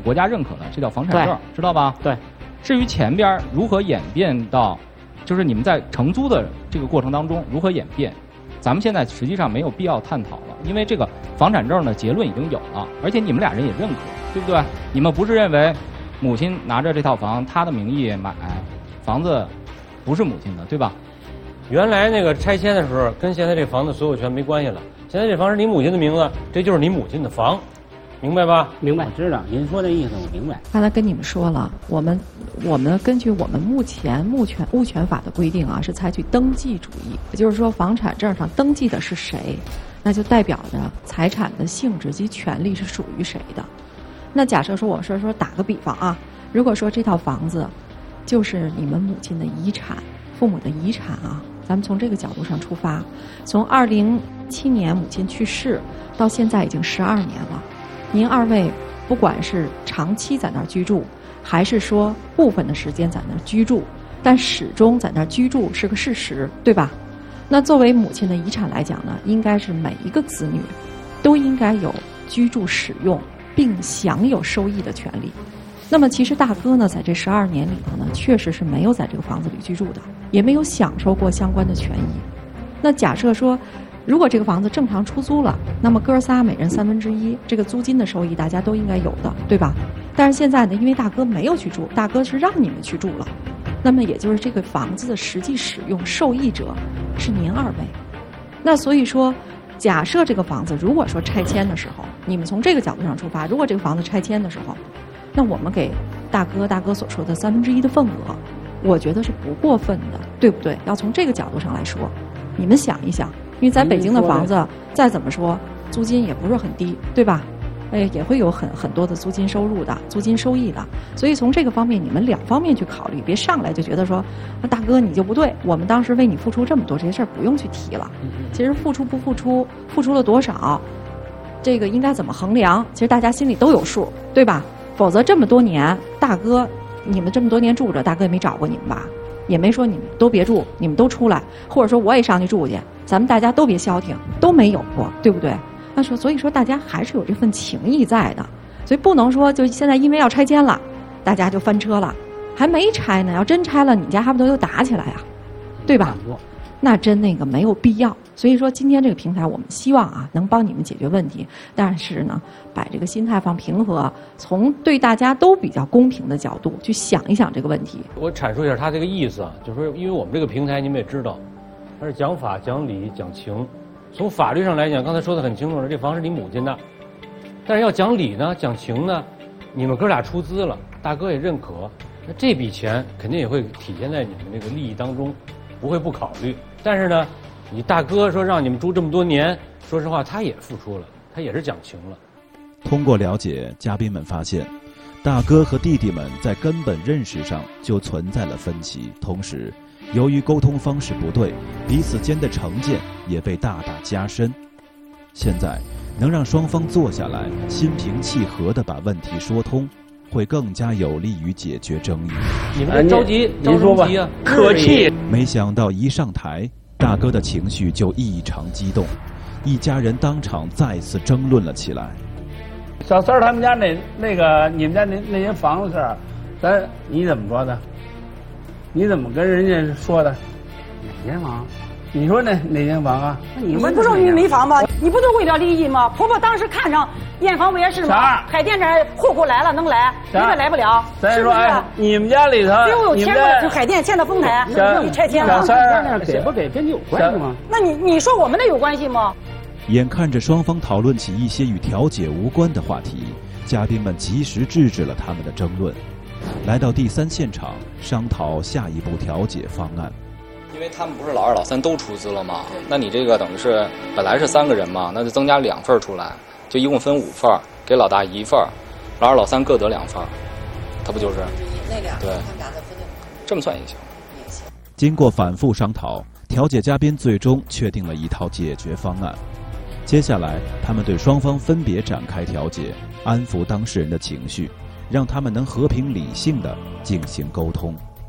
国家认可的，这叫房产证，知道吧？ 对。 至于前边如何演变到，就是你们在承租的这个过程当中如何演变，咱们现在实际上没有必要探讨了，因为这个房产证的结论已经有了，而且你们俩人也认可，对不对？你们不是认为母亲拿着这套房，她的名义买房子不是母亲的，对吧？ 原来那个拆迁的时候，跟现在这房子所有权没关系了。现在这房是你母亲的名字，这就是你母亲的房，明白吧？ 明白，知道您说的意思，我明白。 刚才跟你们说了，我们根据我们目前物权法的规定啊，是采取登记主义，也就是说房产证上登记的是谁，那就代表着财产的性质及权利是属于谁的。那假设说我说打个比方啊，如果说这套房子就是你们母亲的遗产，父母的遗产啊，咱们从这个角度上出发，从2007年母亲去世到现在已经12年了，您二位不管是长期在那儿居住，还是说部分的时间在那儿居住，但始终在那儿居住是个事实，对吧？那作为母亲的遗产来讲呢，应该是每一个子女都应该有居住使用并享有收益的权利。那么其实大哥呢，在这12年里头呢，确实是没有在这个房子里居住的，也没有享受过相关的权益。那假设说，如果这个房子正常出租了，那么哥仨每人1/3，这个租金的收益大家都应该有的，对吧？但是现在呢，因为大哥没有去住，大哥是让你们去住了，那么也就是这个房子的实际使用受益者是您二位。那所以说，假设这个房子如果说拆迁的时候，你们从这个角度上出发，如果这个房子拆迁的时候，那我们给大哥所说的1/3的份额，我觉得是不过分的，对不对？要从这个角度上来说，你们想一想，因为咱北京的房子再怎么说，租金也不是很低，对吧？也会有很多的租金收入的，租金收益的。所以从这个方面，你们2方面去考虑，别上来就觉得说，大哥你就不对，我们当时为你付出这么多，这些事儿不用去提了。其实付出不付出，付出了多少，这个应该怎么衡量，其实大家心里都有数，对吧？否则这么多年，大哥你们这么多年住着，大哥也没找过你们吧？也没说你们都别住，你们都出来，或者说我也上去住去，咱们大家都别消停，都没有过，对不对？那说，所以说大家还是有这份情谊在的，所以不能说就现在因为要拆迁了，大家就翻车了，还没拆呢，要真拆了，你家还不都又打起来呀，对吧？那真那个没有必要。所以说今天这个平台，我们希望啊能帮你们解决问题，但是呢，把这个心态放平和，从对大家都比较公平的角度去想一想这个问题。 我阐述一下他这个意思啊，就是说，因为我们这个平台你们也知道，它是讲法、讲理、讲情。从法律上来讲，刚才说的很清楚了，这房是你母亲的，但是要讲理呢，讲情呢，你们哥俩出资了，大哥也认可，那这笔钱肯定也会体现在你们这个利益当中，不会不考虑。但是呢，你大哥说让你们住这么多年，说实话他也付出了，他也是讲情了。 通过了解，嘉宾们发现，大哥和弟弟们在根本认识上就存在了分歧，同时由于沟通方式不对，彼此间的成见也被大大加深。现在能让双方坐下来，心平气和地把问题说通，会更加有利于解决争议。 你们这着急， 您说吧，客气。 没想到一上台，大哥的情绪就异常激动，一家人当场再次争论了起来。 小三儿他们家那个你们家那间房子事儿，你怎么说的？你怎么跟人家说的？哪间房？你说哪间房啊？ 你们不是你没房吗？你不都为了利益吗？婆婆当时看上验房不也是吗？海淀这户口来了能来，你们来不了，是不是？ 你们家里头只有签过就海淀签的丰台，你拆迁了。 小三儿给不给跟你有关系吗？ 那你说我们的有关系吗？ 眼看着双方讨论起一些与调解无关的话题，嘉宾们及时制止了他们的争论，来到第3现场商讨下一步调解方案。 因为他们不是老二老三都出资了吗？那你这个等于是本来是3个人嘛，那就增加2份出来，就一共分5份，给老大1份，老二老三各得2份，他不就是？ 那2份对， 他们俩再分就这么算也行。 经过反复商讨，调解嘉宾最终确定了一套解决方案。接下来，他们对双方分别展开调解，安抚当事人的情绪，让他们能和平理性地进行沟通。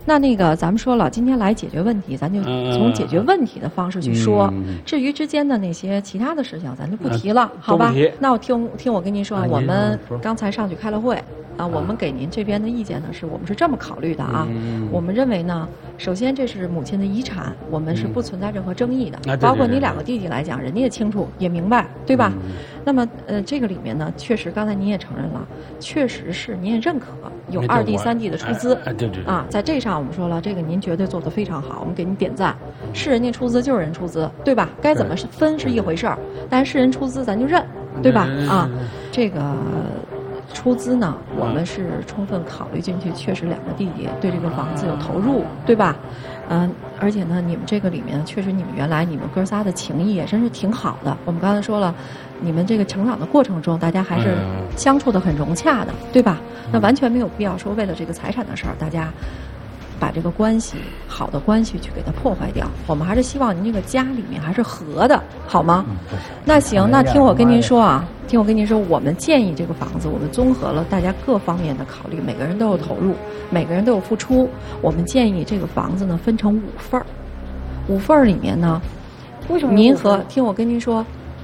那个咱们说了，今天来解决问题，咱就从解决问题的方式去说。至于之间的那些其他的事情，咱就不提了，好吧？那我听我跟您说，我们刚才上去开了会。我们给您这边的意见呢，我们是这么考虑的啊。我们认为呢，首先这是母亲的遗产，我们是不存在任何争议的。包括你2个弟弟来讲，人家也清楚也明白，对吧？那么这个里面呢，确实刚才您也承认了，确实是您也认可有2弟3弟的出资。 对。 在这上我们说了，这个您绝对做得非常好，我们给您点赞。是人家出资就是人出资，对吧？该怎么分是一回事儿，但是人出资咱就认，对吧？这个。出资呢，我们是充分考虑进去，确实2个弟弟对这个房子有投入，对吧？而且呢，你们这个里面确实你们原来你们哥仨的情谊也真是挺好的。我们刚才说了，你们这个成长的过程中，大家还是相处的很融洽的，对吧？那完全没有必要说为了这个财产的事儿，大家把这个关系好的关系去给它破坏掉。我们还是希望您这个家里面还是和的，好吗？那行，那听我跟您说啊。听我跟您说，我们建议这个房子，我们综合了大家各方面的考虑，每个人都有投入，每个人都有付出。我们建议这个房子呢分成5份儿，5份儿里面呢， 为什么您和听我跟您说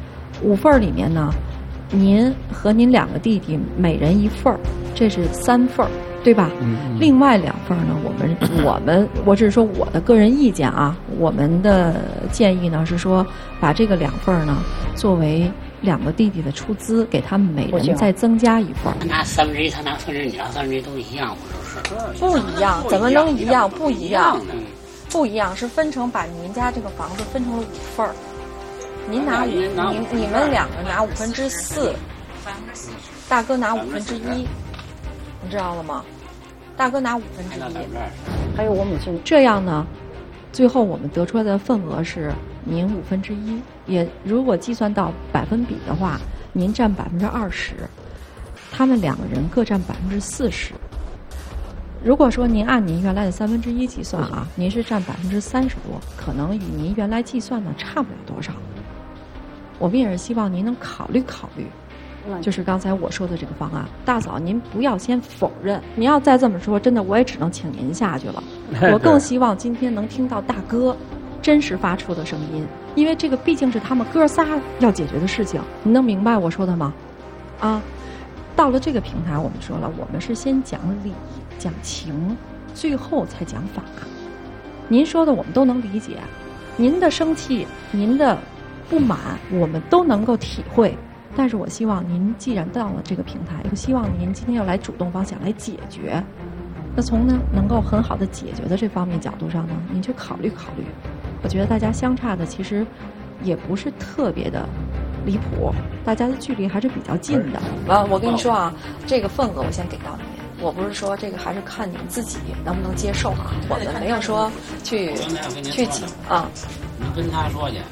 ，5份儿里面呢，您和您2个弟弟每人1份儿，这是3份儿，对吧？另外2份儿呢，我只是说我的个人意见啊，我们的建议呢是说，把这个2份儿呢作为2个弟弟的出资，给他们每人再增加1份。 拿1/3，他拿1/2，你拿1/3都一样，不是？ 不一样，怎么能一样？不一样，不一样，是分成把您家这个房子分成了5份儿。您拿你们2个拿4/5，大哥拿1/5，你知道了吗？大哥拿1/5。 还有我母亲。 这样呢，最后我们得出来的份额是您1/5，也如果计算到百分比的话，您占20%，他们2个人各占40%。如果说您按您原来的1/3计算啊，您是占30%多，可能与您原来计算的差不了多少。我们也是希望您能考虑考虑，就是刚才我说的这个方案。大嫂，您不要先否认，您要再这么说，真的我也只能请您下去了。我更希望今天能听到大哥真实发出的声音，因为这个毕竟是他们哥仨要解决的事情，你能明白我说的吗？到了这个平台，我们说了，我们是先讲理讲情，最后才讲法。您说的我们都能理解，您的生气您的不满我们都能够体会，但是我希望您既然到了这个平台，我希望您今天要来主动方想来解决，那从呢能够很好的解决的这方面角度上呢，您去考虑考虑。我觉得大家相差的其实也不是特别的离谱，大家的距离还是比较近的。我跟你说啊，这个份额我先给到你，我不是说这个还是看你们自己能不能接受啊，我们没有说去挤啊。 你跟他说去。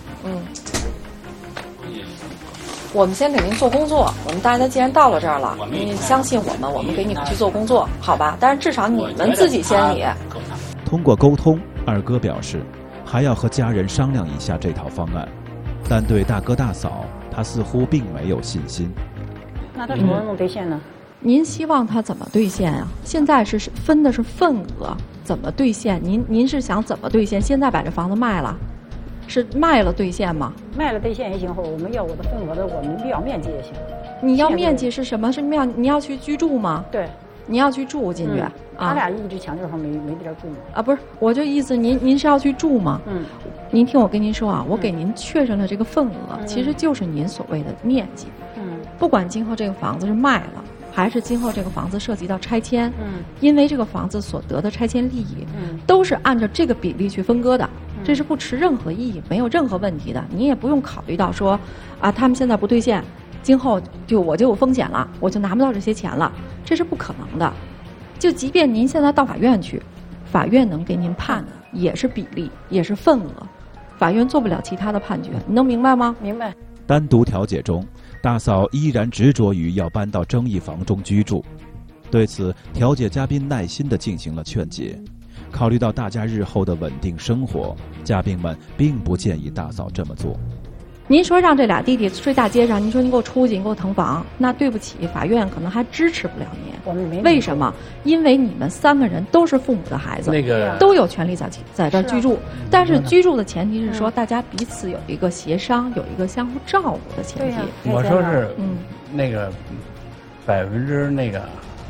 我们先给您做工作，我们大家既然到了这儿了，你相信我们，我们给你们去做工作，好吧？但是至少你们自己先理。 通过沟通，二哥表示还要和家人商量一下这套方案，但对大哥大嫂他似乎并没有信心。 那他什么时候能兑现呢？ 您希望他怎么兑现啊？现在是分的是份额，怎么兑现？您是想怎么兑现？现在把这房子卖了，是卖了兑现吗？ 卖了兑现也行，或者我们要我的份额的我们要面积也行。 你要面积是什么？是你要去居住吗？ 对， 你要去住进去。 他俩一直强调说没地儿住嘛。 不是，我就意思您是要去住吗？您听我跟您说啊，我给您确认了这个份额，其实就是您所谓的面积。不管今后这个房子是卖了，还是今后这个房子涉及到拆迁，因为这个房子所得的拆迁利益，都是按照这个比例去分割的，这是不持任何意义，没有任何问题的。你也不用考虑到说，他们现在不兑现，今后我就有风险了，我就拿不到这些钱了，这是不可能的。就即便您现在到法院去，法院能给您判的也是比例，也是份额，法院做不了其他的判决，你能明白吗？ 明白。 单独调解中，大嫂依然执着于要搬到争议房中居住。对此，调解嘉宾耐心地进行了劝解。考虑到大家日后的稳定生活，嘉宾们并不建议大嫂这么做。 您说让这俩弟弟睡大街上，您说您给我出去，你给我腾房，那对不起，法院可能还支持不了您。 我们没。 为什么？因为你们3个人都是父母的孩子， 那个都有权利在这儿居住。但是居住的前提是说，大家彼此有一个协商，有一个相互照顾的前提。 我说是，那个